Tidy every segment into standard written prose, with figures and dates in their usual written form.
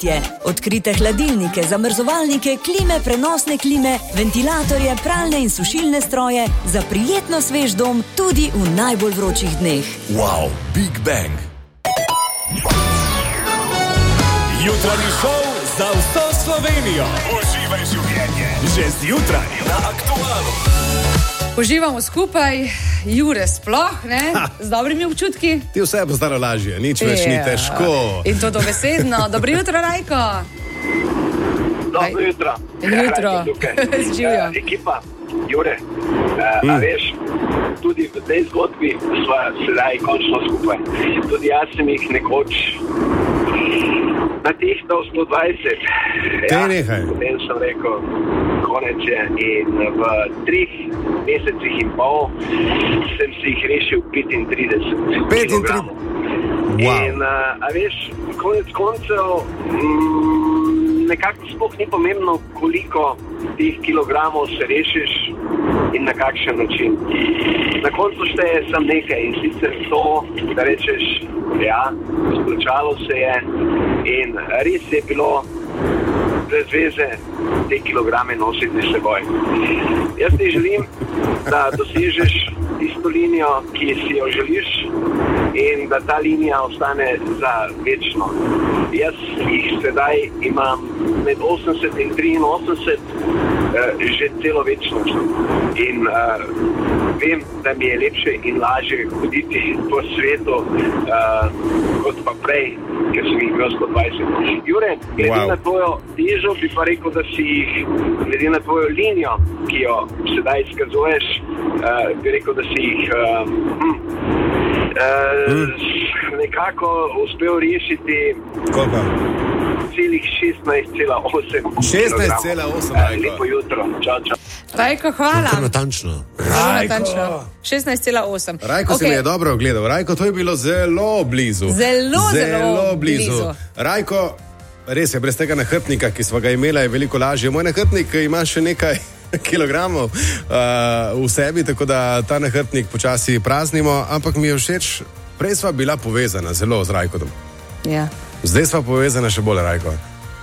Odkrite hladilnike, zamrzovalnike, klime, prenosne klime, ventilatorje, pralne in sušilne stroje za prijetno svež dom tudi v najbolj vročih dneh. Wow, Big Bang. Jutranji šov za vso Slovenijo. Uživaj življenje. Že zjutraj na Aktualu. Uživamo skupaj, Jure sploh, ne? Z dobrimi občutki. Ti vse bo staro lažje, nič več ni težko. In to dobesedno. Dobro jutro, Rajko. Dobro jutro. Jutro. Živjo. Ekipa, Jure, a veš, tudi v tej zgodbi sva sedaj končno skupaj. Tudi jaz sem jih nekoč natihtal 120. Te nehaj. Potem sem rekel, konec je. In v 3 mesecih in pol sem si jih rešil 35 kilogramov. Wow. In a veš, konec koncev nekako sploh ni pomembno, koliko teh kilogramov se rešiš in na kakšen način. Na koncu šteje sam nekaj in sicer to, da rečeš, ja, splačalo se je in res je bilo brez veze te kilograme nositi s seboj. Jaz ti želim, da dosežeš tisto linijo, ki si jo želiš in da ta linija ostane za večno. Jaz jih sedaj imam med 80 in 83 že celo večnost. In vem, da mi je lepše in lažje hoditi po svetu kot pa prej, ker sem jih imel 120. Jure, glede na tvojo težo bi pa rekel, da si jih, glede na tvojo linijo, ki jo sedaj izkazuješ, bi rekel, da si jih nekako uspel rešiti celih 16,8 16,8. Lepo jutro, čau. Rajko, hvala. Natančno. Rajko. 16,8. Rajko se mi je dobro ogledal. Rajko, to je bilo zelo blizu. Zelo blizu. Rajko, res je, brez tega nahrbtnika, ki smo ga imela, je veliko lažje. Moj nahrbtnik ima še nekaj kilogramov v sebi, tako da ta nahrbtnik počasi praznimo, ampak mi je všeč, prej sva bila povezana zelo z Rajkodom. Ja. Zdaj sva povezana še bolj, Rajko.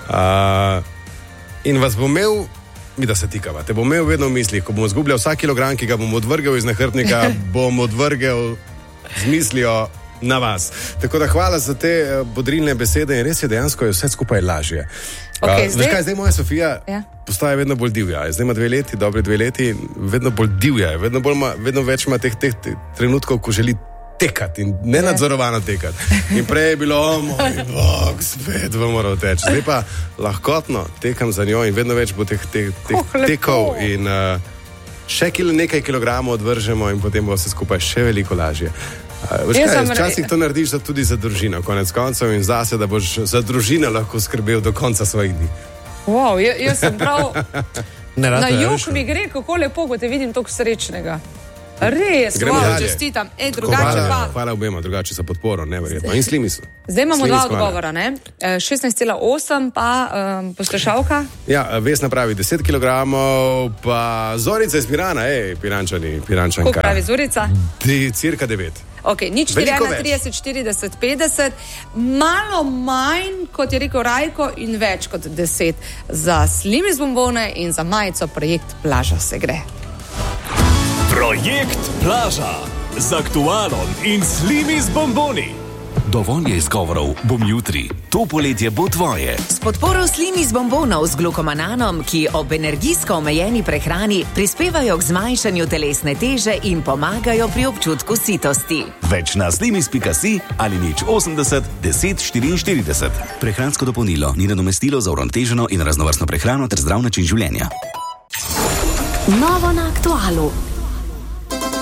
In vas bom imel, mi da se tikava, te bom imel vedno v mislih, ko bom izgubljal vsak kilogram, ki ga bom odvrgel iz nahrbtnika, bom odvrgel z mislijo na vas. Tako da hvala za te bodrilne besede in res je, dejansko je vse skupaj lažje. Veš kaj, zdaj moja Sofija postaja vedno bolj divja. Zdaj ima 2 leti, dobre 2 leti, vedno bolj divja. Vedno več ima teh trenutkov, ko želi tekati in nenadzorovano tekati. In prej je bilo, moj bog, spet bom moral teči. Zdaj pa lahkotno tekam za njo in vedno več bo teh tekov in še nekaj kilogramov odvržemo in potem bo vse skupaj še veliko lažje. Včasih to narediš tudi za družino, konec koncev in zase, da boš za družino lahko skrbel do konca svojih dni. Wow, jaz sem prav na jug mi gre, kako lepo, ko te vidim toliko srečnega. Res, čestitam. Drugače pa. Hvala obema, drugače za podporo, neverjetno. In slimi so. Zdaj imamo 2 odgovora, ne? 16,8 pa poslušalka. Ja, Vesna pravi 10 kilogramov, pa Zorica iz Pirana, Pirančanka. Koliko pravi Zorica? Cirka 9. Ok, nič 30, 40, 50, malo manj, kot je rekel Rajko, in več kot 10 za Slimi z bombone in za majico Projekt Plaža se gre. Projekt Plaža z Aktualom in Slimi z bomboni. Dovolj je izgovorov, bom jutri. To poletje bo tvoje. S podporo Slimi z bombonov z glukomananom, ki ob energijsko omejeni prehrani prispevajo k zmanjšanju telesne teže in pomagajo pri občutku sitosti. Več na slimis.si ali 080 10 44. Prehransko dopolnilo ni nadomestilo za uravnoteženo in raznovrstno prehrano ter zdrav način življenja. Novo na Aktualu.